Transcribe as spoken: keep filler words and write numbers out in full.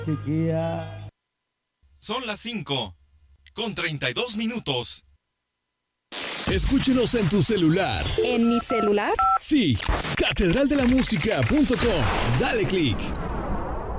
Chiquilla. Son las cinco con treinta y dos minutos. Escúchenos en tu celular. ¿En mi celular? Sí, catedral de la música punto com. Dale click.